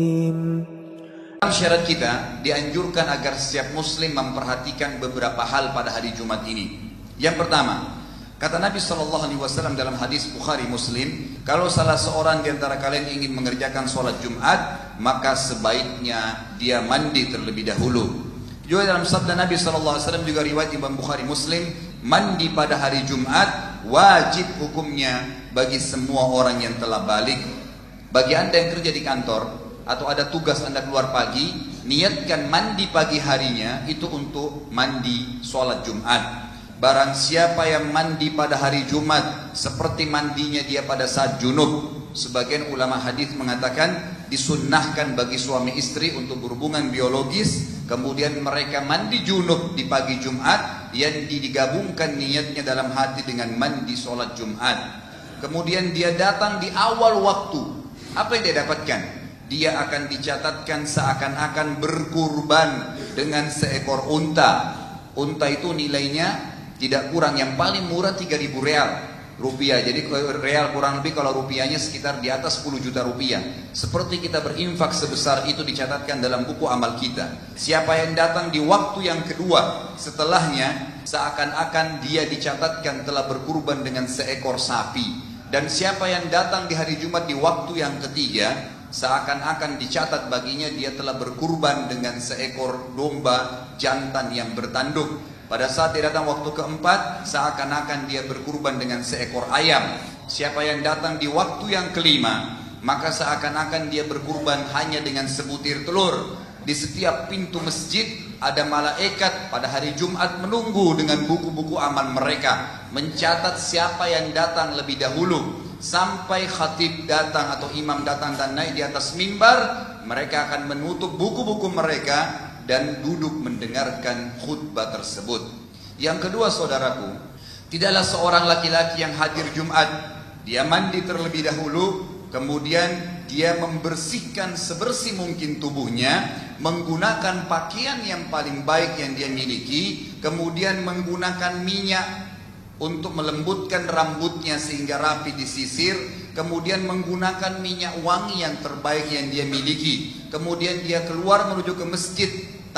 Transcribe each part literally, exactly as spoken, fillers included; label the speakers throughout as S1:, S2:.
S1: Syarat kita dianjurkan agar setiap muslim memperhatikan beberapa hal pada hari Jumat ini. Yang pertama, kata Nabi shallallahu alaihi wasallam dalam hadis Bukhari Muslim, kalau salah seorang di antara kalian ingin mengerjakan sholat Jumat, maka sebaiknya dia mandi terlebih dahulu. Juga dalam sabda Nabi shallallahu alaihi wasallam, juga riwayat Imam Bukhari Muslim, mandi pada hari Jumat wajib hukumnya bagi semua orang yang telah balik. Bagi anda yang kerja di kantor atau ada tugas anda keluar pagi, niatkan mandi pagi harinya itu untuk mandi sholat Jumat. Barang siapa yang mandi pada hari Jumat seperti mandinya dia pada saat junub, sebagian ulama hadis mengatakan disunnahkan bagi suami istri untuk berhubungan biologis, kemudian mereka mandi junub di pagi Jumat yang digabungkan niatnya dalam hati dengan mandi sholat Jumat. Kemudian dia datang di awal waktu, apa yang dia dapatkan? Dia akan dicatatkan seakan-akan berkurban dengan seekor unta. Unta itu nilainya tidak kurang, yang paling murah tiga ribu real rupiah. Jadi real kurang lebih kalau rupiahnya sekitar di atas sepuluh juta rupiah. Seperti kita berinfak sebesar itu dicatatkan dalam buku amal kita. Siapa yang datang di waktu yang kedua setelahnya, seakan-akan dia dicatatkan telah berkurban dengan seekor sapi. Dan siapa yang datang di hari Jumat di waktu yang ketiga, seakan-akan dicatat baginya dia telah berkurban dengan seekor domba jantan yang bertanduk. Pada saat dia datang waktu keempat, seakan-akan dia berkurban dengan seekor ayam. Siapa yang datang di waktu yang kelima, maka seakan-akan dia berkurban hanya dengan sebutir telur. Di setiap pintu masjid ada malaikat pada hari Jumat menunggu dengan buku-buku amal mereka, mencatat siapa yang datang lebih dahulu. Sampai khatib datang atau imam datang dan naik di atas mimbar, mereka akan menutup buku-buku mereka dan duduk mendengarkan khutbah tersebut. Yang kedua saudaraku, tidaklah seorang laki-laki yang hadir Jumat, dia mandi terlebih dahulu, kemudian dia membersihkan sebersih mungkin tubuhnya, menggunakan pakaian yang paling baik yang dia miliki, kemudian menggunakan minyak untuk melembutkan rambutnya sehingga rapi disisir, kemudian menggunakan minyak wangi yang terbaik yang dia miliki, kemudian dia keluar menuju ke masjid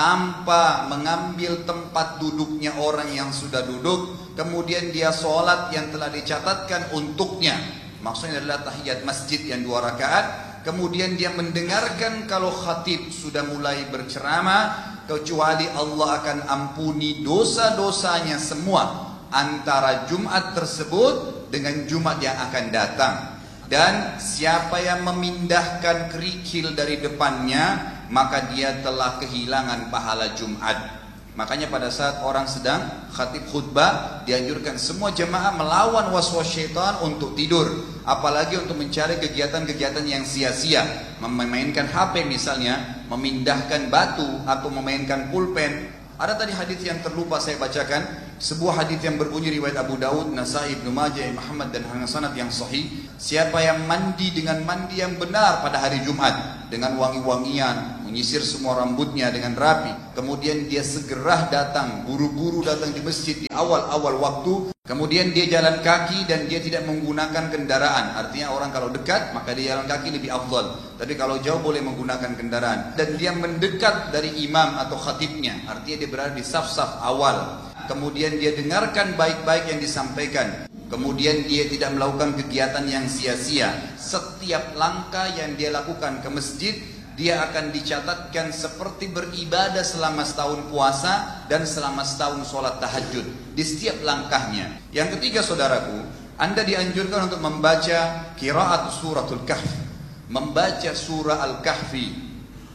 S1: tanpa mengambil tempat duduknya orang yang sudah duduk, kemudian dia sholat yang telah dicatatkan untuknya, maksudnya adalah tahiyat masjid yang dua rakaat, kemudian dia mendengarkan kalau khatib sudah mulai berceramah, kecuali Allah akan ampuni dosa-dosanya semua antara Jumat tersebut dengan Jumat yang akan datang. Dan siapa yang memindahkan kerikil dari depannya, maka dia telah kehilangan pahala Jumat. Makanya pada saat orang sedang khatib khutbah, dianjurkan semua jemaah melawan waswas syaitan untuk tidur, apalagi untuk mencari kegiatan-kegiatan yang sia-sia, memainkan H P misalnya, memindahkan batu atau memainkan pulpen. Ada tadi hadis yang terlupa saya bacakan, sebuah hadis yang berbunyi riwayat Abu Daud, Nasai, Ibnu Majah, Muhammad dan sanad yang sahih. Siapa yang mandi dengan mandi yang benar pada hari Jumat, dengan wangi-wangian, menyisir semua rambutnya dengan rapi, kemudian dia segera datang, buru-buru datang di masjid di awal-awal waktu, kemudian dia jalan kaki dan dia tidak menggunakan kendaraan. Artinya orang kalau dekat maka dia jalan kaki lebih afdal, tapi kalau jauh boleh menggunakan kendaraan. Dan dia mendekat dari imam atau khatibnya, artinya dia berada di saf-saf awal. Kemudian dia dengarkan baik-baik yang disampaikan, kemudian dia tidak melakukan kegiatan yang sia-sia. Setiap langkah yang dia lakukan ke masjid, dia akan dicatatkan seperti beribadah selama setahun puasa dan selama setahun sholat tahajud di setiap langkahnya. Yang ketiga saudaraku, anda dianjurkan untuk membaca qiraat suratul kahfi, membaca surah Al-Kahfi.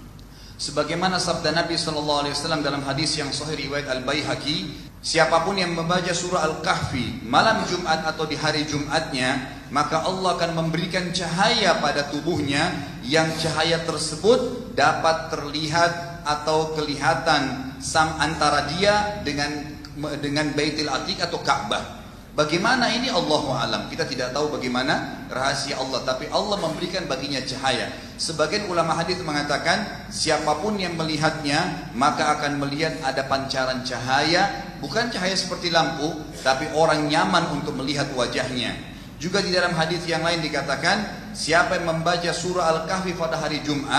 S1: Sebagaimana sabda Nabi shallallahu alaihi wasallam dalam hadis yang sahih riwayat Al-Baihaqi, siapapun yang membaca surah Al-Kahfi malam Jumat atau di hari Jumatnya, maka Allah akan memberikan cahaya pada tubuhnya, yang cahaya tersebut dapat terlihat atau kelihatan sam antara dia dengan dengan Baitul Atiq atau Ka'bah. Bagaimana ini Allahu alam, kita tidak tahu bagaimana rahasia Allah, tapi Allah memberikan baginya cahaya. Sebagian ulama hadis mengatakan siapapun yang melihatnya maka akan melihat ada pancaran cahaya, bukan cahaya seperti lampu, tapi orang nyaman untuk melihat wajahnya. Juga di dalam hadis yang lain dikatakan siapa yang membaca surah Al-Kahfi pada hari Jumat,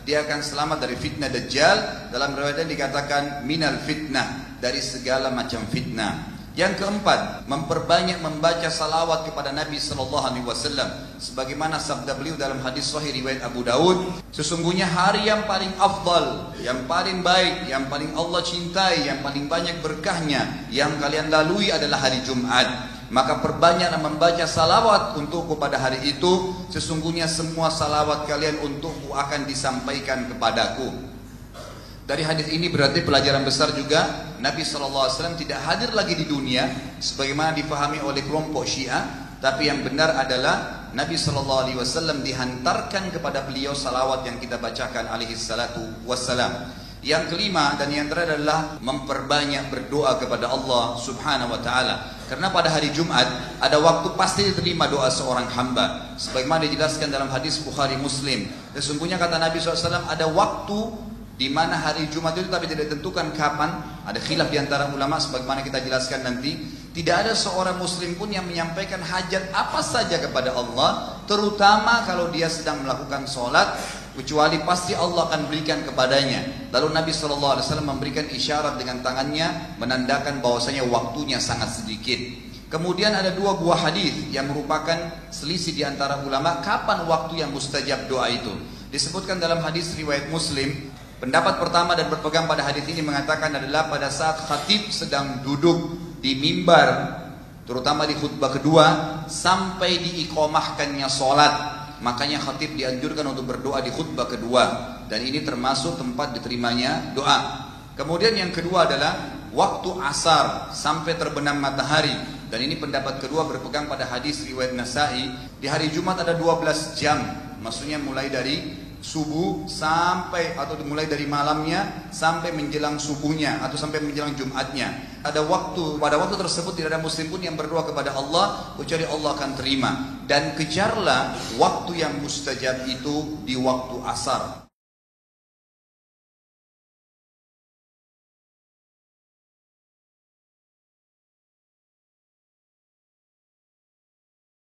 S1: dia akan selamat dari fitnah Dajjal. Dalam riwayat dikatakan minal fitnah, dari segala macam fitnah. Yang keempat, memperbanyak membaca salawat kepada Nabi Sallallahu Alaihi Wasallam, sebagaimana sabda beliau dalam hadis Sahih riwayat Abu Daud, sesungguhnya hari yang paling afdal, yang paling baik, yang paling Allah cintai, yang paling banyak berkahnya, yang kalian lalui adalah hari Jumat. Maka perbanyaklah membaca salawat untukku pada hari itu, sesungguhnya semua salawat kalian untukku akan disampaikan kepadaku. Dari hadis ini berarti pelajaran besar juga, Nabi shallallahu alaihi wasallam tidak hadir lagi di dunia sebagaimana difahami oleh kelompok Syiah, tapi yang benar adalah Nabi shallallahu alaihi wasallam dihantarkan kepada beliau salawat yang kita bacakan alaihi salatu wassalam. Yang kelima dan yang terakhir adalah memperbanyak berdoa kepada Allah subhanahu wa ta'ala. Karena pada hari Jumat ada waktu pasti diterima doa seorang hamba, sebagaimana dijelaskan dalam hadis Bukhari Muslim. Sesungguhnya kata Nabi shallallahu alaihi wasallam ada waktu di mana hari Jumat itu, tapi tidak ditentukan kapan. Ada khilaf di antara ulama sebagaimana kita jelaskan nanti. Tidak ada seorang muslim pun yang menyampaikan hajat apa saja kepada Allah, terutama kalau dia sedang melakukan sholat, kecuali pasti Allah akan berikan kepadanya. Lalu Nabi shallallahu alaihi wasallam memberikan isyarat dengan tangannya menandakan bahwasanya waktunya sangat sedikit. Kemudian ada dua buah hadis yang merupakan selisih di antara ulama kapan waktu yang mustajab doa itu. Disebutkan dalam hadis riwayat Muslim. Pendapat pertama dan berpegang pada hadis ini mengatakan adalah pada saat khatib sedang duduk di mimbar, terutama di khutbah kedua, sampai diiqamahkannya sholat. Makanya khatib dianjurkan untuk berdoa di khutbah kedua, dan ini termasuk tempat diterimanya doa. Kemudian yang kedua adalah waktu asar sampai terbenam matahari, dan ini pendapat kedua berpegang pada hadis riwayat Nasai. Di hari Jumat ada dua belas jam, maksudnya mulai dari subuh sampai atau mulai dari malamnya sampai menjelang subuhnya atau sampai menjelang Jumatnya. Ada waktu, pada waktu tersebut tidak ada muslim pun yang berdoa kepada Allah kecuali Allah akan terima. Dan kejarlah waktu yang mustajab itu di waktu asar.